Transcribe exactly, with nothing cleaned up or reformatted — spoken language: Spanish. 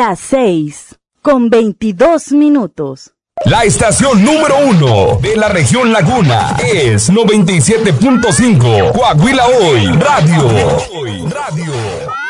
Las seis, con veintidós minutos. La estación número uno de la región Laguna es noventa y siete punto cinco Coahuila Hoy Radio. Radio.